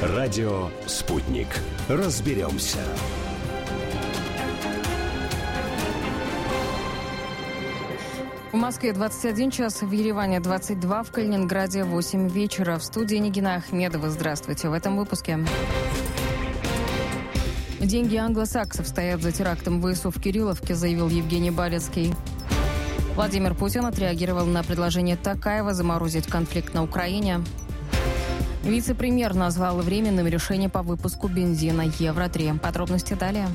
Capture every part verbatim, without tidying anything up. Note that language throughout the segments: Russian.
Радио «Спутник». Разберемся. В Москве двадцать один час, в Ереване двадцать два, в Калининграде восемь вечера. В студии Нигина Ахмедова. Здравствуйте. В этом выпуске. Деньги англосаксов стоят за терактом ВСУ в Кирилловке, заявил Евгений Балецкий. Владимир Путин отреагировал на предложение Токаева заморозить конфликт на Украине. Вице-премьер назвал временным решение по выпуску бензина Евро три. Подробности далее.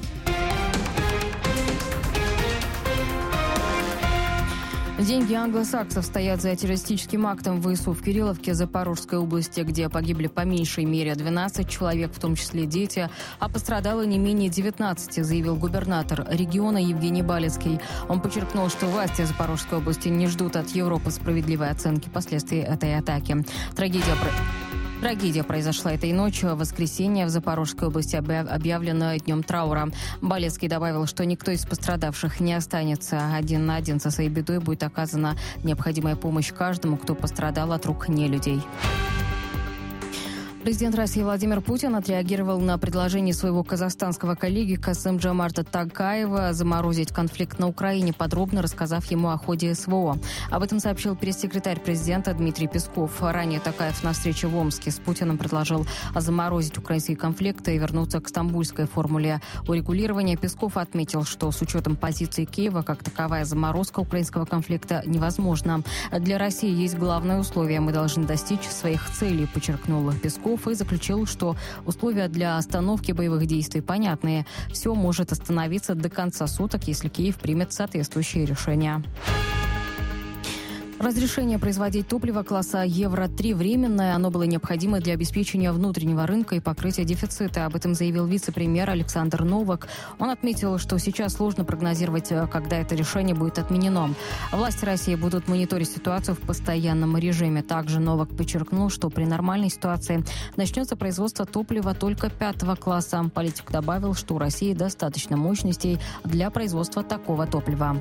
Деньги англосаксов стоят за террористическим актом ВСУ в Кирилловке Запорожской области, где погибли по меньшей мере двенадцать человек, в том числе дети, а пострадало не менее девятнадцати, заявил губернатор региона Евгений Балецкий. Он подчеркнул, что власти Запорожской области не ждут от Европы справедливой оценки последствий этой атаки. Трагедия про... Трагедия произошла этой ночью. В воскресенье в Запорожской области объявлено днем траура. Балецкий добавил, что никто из пострадавших не останется один на один со своей бедой. Будет оказана необходимая помощь каждому, кто пострадал от рук нелюдей. Президент России Владимир Путин отреагировал на предложение своего казахстанского коллеги Касым-Джомарта Токаева заморозить конфликт на Украине, подробно рассказав ему о ходе СВО. Об этом сообщил пресс-секретарь президента Дмитрий Песков. Ранее Токаев на встрече в Омске с Путиным предложил заморозить украинские конфликты и вернуться к стамбульской формуле урегулирования. Песков отметил, что с учетом позиции Киева, как таковая заморозка украинского конфликта невозможна. Для России есть главное условие: мы должны достичь своих целей, подчеркнул Песков. И заключил, что условия для остановки боевых действий понятные. Все может остановиться до конца суток, если Киев примет соответствующие решения. Разрешение производить топливо класса Евро три временное. Оно было необходимо для обеспечения внутреннего рынка и покрытия дефицита. Об этом заявил вице-премьер Александр Новак. Он отметил, что сейчас сложно прогнозировать, когда это решение будет отменено. Власти России будут мониторить ситуацию в постоянном режиме. Также Новак подчеркнул, что при нормальной ситуации начнется производство топлива только пятого класса. Политик добавил, что у России достаточно мощностей для производства такого топлива.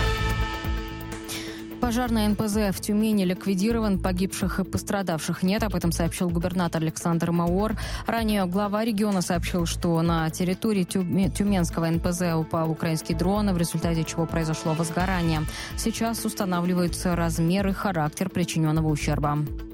Пожар на эн пэ зэ в Тюмени ликвидирован, погибших и пострадавших нет. Об этом сообщил губернатор Александр Маур. Ранее глава региона сообщил, что на территории Тюменского эн пэ зэ упал украинский дрон, в результате чего произошло возгорание. Сейчас устанавливаются размер и характер причиненного ущерба.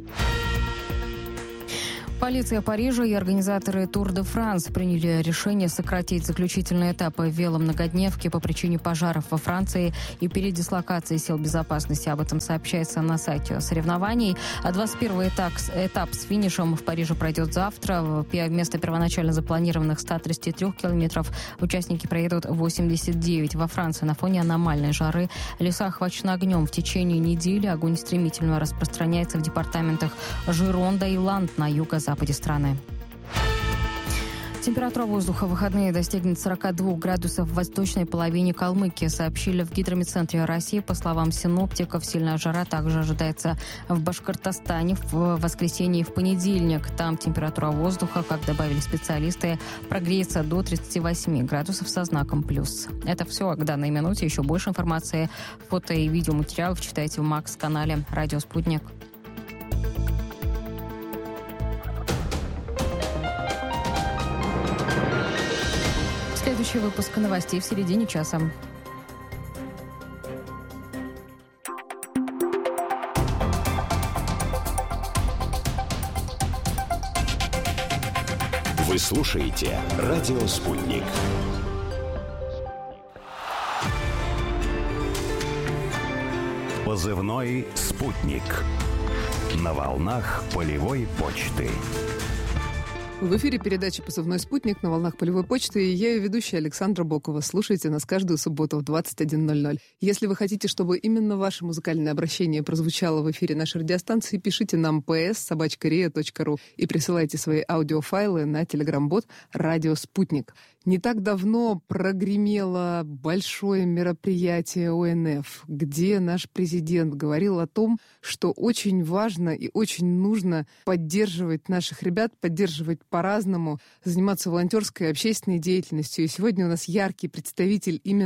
Полиция Парижа и организаторы Тур де Франс приняли решение сократить заключительные этапы веломногодневки по причине пожаров во Франции и передислокации сил безопасности. Об этом сообщается на сайте соревнований. двадцать первый этап, этап с финишем в Париже пройдет завтра. Вместо первоначально запланированных ста тридцати трёх километров участники проедут восемьдесят девять. Во Франции на фоне аномальной жары леса охвачены огнем. В течение недели огонь стремительно распространяется в департаментах Жиронда и Ланд на юго-западе страны. Температура воздуха в выходные достигнет сорок два градусов в восточной половине Калмыкии, сообщили в Гидрометцентре России. По словам синоптиков, сильная жара также ожидается в Башкортостане в воскресенье и в понедельник. Там температура воздуха, как добавили специалисты, прогреется до тридцати восьми градусов со знаком плюс. Это все к данной минуте. Еще больше информации, фото и видеоматериалов читайте в Макс-канале «Радио Спутник». Следующий выпуск новостей в середине часа. Вы слушаете «Радио Спутник». Позывной «Спутник». На волнах полевой почты. В эфире передача «Позывной спутник» на волнах полевой почты, и я ее ведущая Александра Бокова. Слушайте нас каждую субботу в двадцать один ноль ноль. Если вы хотите, чтобы именно ваше музыкальное обращение прозвучало в эфире нашей радиостанции, пишите нам пс собака риа точка ру и присылайте свои аудиофайлы на телеграм-бот «Радио Спутник». Не так давно прогремело большое мероприятие о эн эф, где наш президент говорил о том, что очень важно и очень нужно поддерживать наших ребят, поддерживать по-разному, заниматься волонтерской и общественной деятельностью. И сегодня у нас яркий представитель именно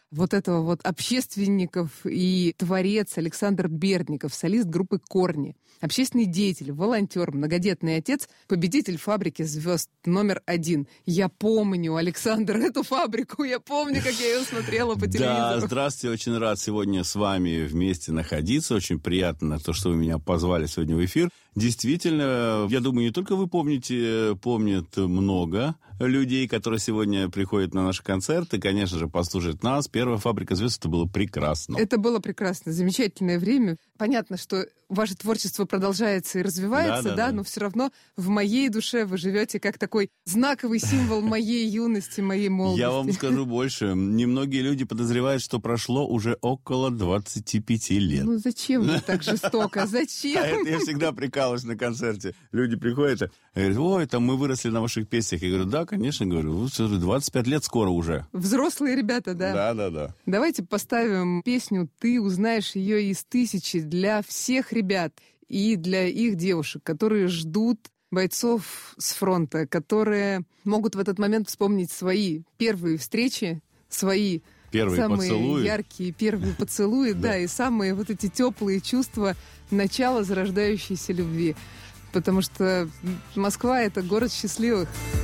вот этого вот общественников и творец Александр Бердников, солист группы «Корни». Общественный деятель, волонтер, многодетный отец, победитель фабрики звезд номер один. Я помню, Александр, эту фабрику, я помню, как я ее смотрела по телевизору. Да, здравствуйте, очень рад сегодня с вами вместе находиться. Очень приятно то, что вы меня позвали сегодня в эфир. Действительно, я думаю, не только вы помните, помнят много людей, которые сегодня приходят на наши концерты, конечно же, послушать нас. Первая «Фабрика звезд» — это было прекрасно. Это было прекрасно, замечательное время. Понятно, что ваше творчество продолжается и развивается, да, да, да, да, но все равно в моей душе вы живете как такой знаковый символ моей юности, моей молодости. Я вам скажу больше. Немногие люди подозревают, что прошло уже около двадцати пяти лет. Ну зачем вы так жестоко? Зачем? А это я всегда прикалываюсь на концерте. Люди приходят и говорят: ой, там мы выросли на ваших песнях. Я говорю: да, конечно, говорю, двадцать пять лет скоро уже. Взрослые ребята, да? Да, да, да. Давайте поставим песню «Ты узнаешь ее из тысячи» для всех ребят и для их девушек, которые ждут бойцов с фронта, которые могут в этот момент вспомнить свои первые встречи, свои первые самые поцелуи. яркие первые поцелуи, да, и самые вот эти теплые чувства начала зарождающейся любви. Потому что Москва — это город счастливых.